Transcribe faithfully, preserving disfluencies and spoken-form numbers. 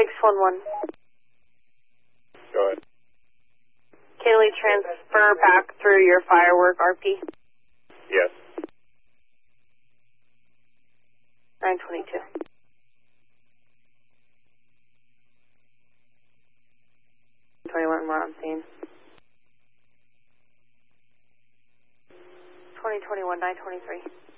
six one one. Go ahead. Can we transfer back through your firework R P? Yes. nine twenty-two. twenty-one, we're on scene. twenty twenty-one, nine twenty-three.